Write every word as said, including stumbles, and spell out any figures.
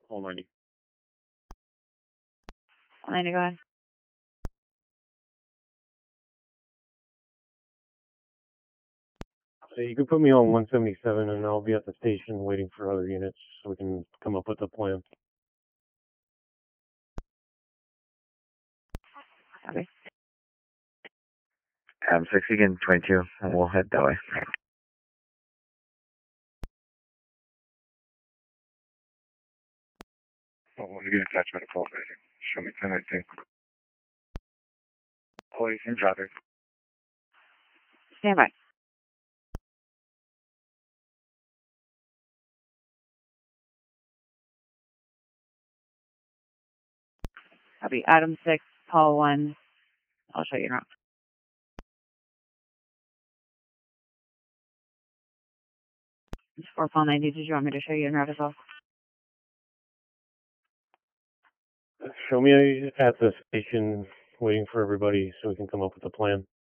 Hold on. ninety, go ahead. So you can put me on one seventy-seven, and I'll be at the station waiting for other units so we can come up with a plan. Copy. Um, six again, twenty-two, and we'll head that way. Oh, when you get attachment to call, show me ten nineteen. Police and traffic. Stand by. Copy. Adam six, Paul one. I'll show you around. It's four Paul ninety. Did you want me to show you in route as well? Show me at the station waiting for everybody so we can come up with a plan.